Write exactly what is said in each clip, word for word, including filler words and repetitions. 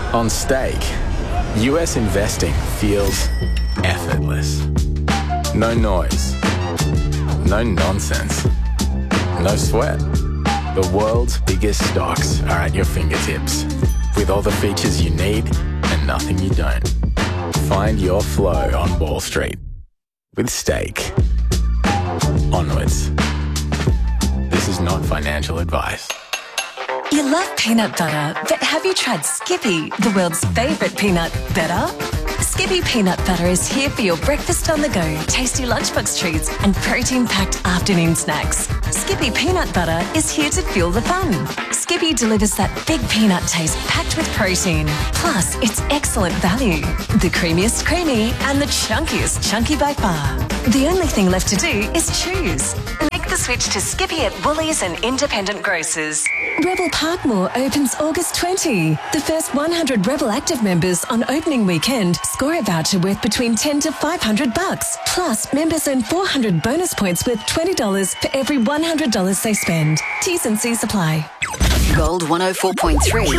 On Stake, U S investing feels effortless. No noise. No nonsense. No sweat. The world's biggest stocks are at your fingertips, with all the features you need and nothing you don't. Find your flow on Wall Street with Stake. Onwards. This is not financial advice. You love peanut butter, but have you tried Skippy, the world's favourite peanut better? Skippy peanut butter is here for your breakfast on the go, tasty lunchbox treats and protein-packed afternoon snacks. Skippy peanut butter is here to fuel the fun. Skippy delivers that big peanut taste packed with protein. Plus, it's excellent value. The creamiest creamy and the chunkiest chunky by far. The only thing left to do is choose. Make the switch to Skippy at Woolies and independent grocers. Rebel Parkmore opens August twentieth. The first one hundred Rebel Active members on opening weekend score a voucher worth between ten to five hundred bucks. Plus, members earn four hundred bonus points worth twenty dollars for every one hundred dollars they spend. T's and C's apply. Gold one oh four point three.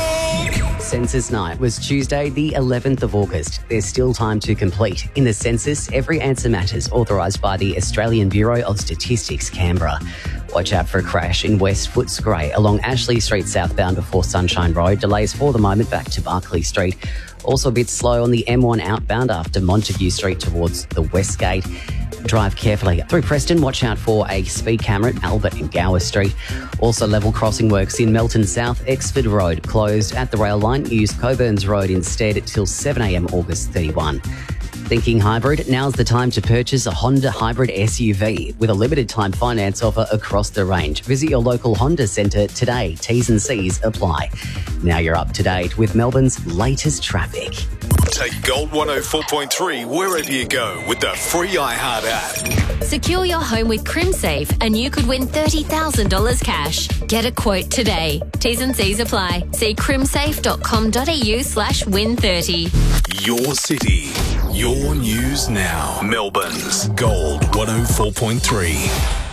Census night was Tuesday, the eleventh of August. There's still time to complete. In the census, every answer matters, authorised by the Australian Bureau of Statistics, Canberra. Watch out for a crash in West Footscray along Ashley Street southbound before Sunshine Road. Delays for the moment back to Barclay Street. Also a bit slow on the M one outbound after Montague Street towards the West Gate. Drive carefully. Through Preston, watch out for a speed camera at Albert and Gower Street. Also level crossing works in Melton South. Exford Road closed at the rail line. Use Coburn's Road instead till seven a m August thirty-first. Thinking hybrid? Now's the time to purchase a Honda hybrid S U V with a limited time finance offer across the range. Visit your local Honda centre today. T's and C's apply. Now you're up to date with Melbourne's latest traffic. Take Gold one oh four point three wherever you go with the free iHeart app. Secure your home with CrimSafe and you could win thirty thousand dollars cash. Get a quote today. T's and C's apply. See crimsafe dot com dot a u slash win thirty. Your city, your news now. Melbourne's Gold one oh four point three.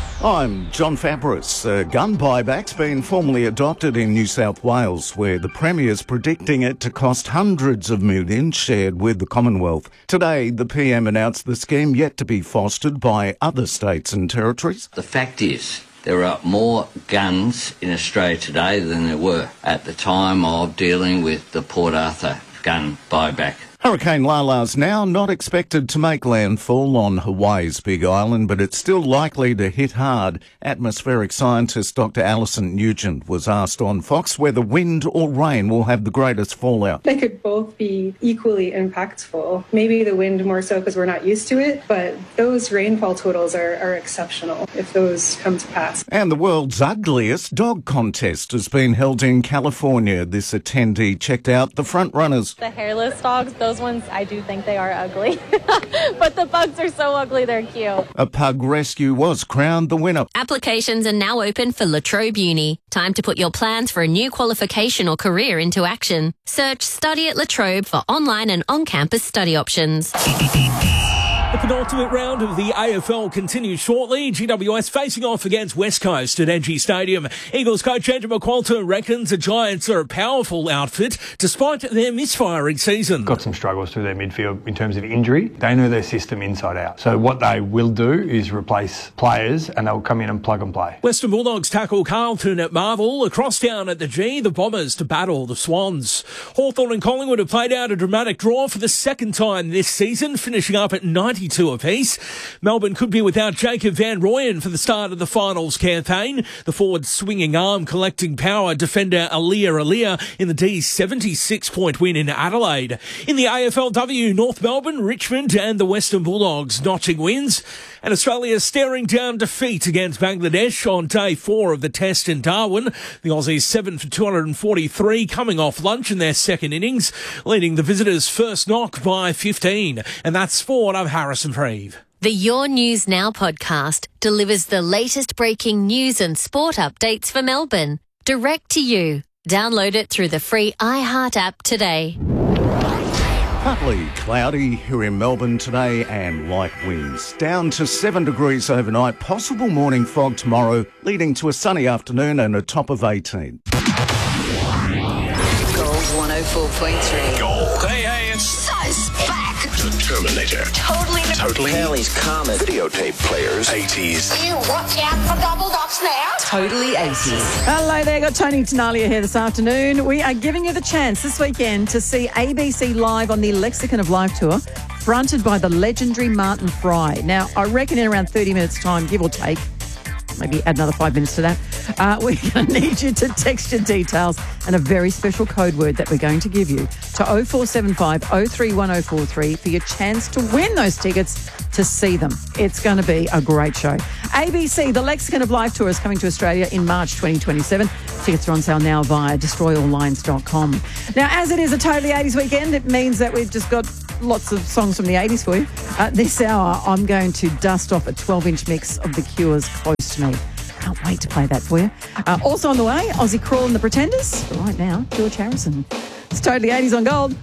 I'm John Fabris. Uh, gun buyback's been formally adopted in New South Wales, where the Premier's predicting it to cost hundreds of millions shared with the Commonwealth. Today, the P M announced the scheme yet to be fostered by other states and territories. The fact is, there are more guns in Australia today than there were at the time of dealing with the Port Arthur gun buyback. Hurricane Lala's now not expected to make landfall on Hawaii's Big Island, but it's still likely to hit hard. Atmospheric scientist Doctor Alison Nugent was asked on Fox whether wind or rain will have the greatest fallout. They could both be equally impactful. Maybe the wind more so because we're not used to it, but those rainfall totals are, are exceptional if those come to pass. And the world's ugliest dog contest has been held in California. This attendee checked out the front runners. The hairless dogs, those ones, I do think they are ugly. But the pugs are so ugly, they're cute. A pug rescue was crowned the winner. Applications are now open for La Trobe Uni. Time to put your plans for a new qualification or career into action. Search Study at La Trobe for online and on-campus study options. The penultimate round of the A F L continues shortly. G W S facing off against West Coast at Edgy Stadium. Eagles coach Andrew McQualter reckons the Giants are a powerful outfit despite their misfiring season. Got some struggles through their midfield in terms of injury. They know their system inside out. So what they will do is replace players and they'll come in and plug and play. Western Bulldogs tackle Carlton at Marvel. Across down at the G, the Bombers to battle the Swans. Hawthorn and Collingwood have played out a dramatic draw for the second time this season, finishing up at ninety-two apiece. Melbourne could be without Jacob Van Rooyen for the start of the finals campaign. The forward swinging arm collecting power defender Alia Alia in the D's seventy-six point win in Adelaide. In the A F L W, North Melbourne, Richmond and the Western Bulldogs notching wins. And Australia staring down defeat against Bangladesh on day four of the test in Darwin. The Aussies seven for two hundred forty-three coming off lunch in their second innings, leading the visitors first knock by fifteen. And that's sport. I'm Harrison Preeve. The Your News Now podcast delivers the latest breaking news and sport updates for Melbourne, direct to you. Download it through the free iHeart app today. Partly cloudy here in Melbourne today and light winds. Down to seven degrees overnight. Possible morning fog tomorrow, leading to a sunny afternoon and a top of eighteen. Gold one oh four point three. Gold. Hey, hey, it's Size back. the Terminator. Totally. Totally. Kelly's Comet. Videotape players. eighties. You watch out for double dots now. Totally eighties. Hello there, got Tony Tenalia here this afternoon. We are giving you the chance this weekend to see A B C live on the Lexicon of Life tour, fronted by the legendary Martin Fry. Now, I reckon in around thirty minutes' time, give or take, maybe add another five minutes to that, uh, we're going to need you to text your details and a very special code word that we're going to give you to oh four seven five oh three one oh four three for your chance to win those tickets to see them. It's going to be a great show. A B C, the Lexicon of Life tour, is coming to Australia in March twenty twenty-seven. Tickets are on sale now via destroy all lines dot com. Now, as it is a totally eighties weekend, it means that we've just got lots of songs from the eighties for you. Uh, this hour, I'm going to dust off a twelve-inch mix of The Cure's Close to Me. Can't wait to play that for you. Uh, also on the way, Aussie Crawl and the Pretenders. But right now, George Harrison. It's totally eighties on Gold.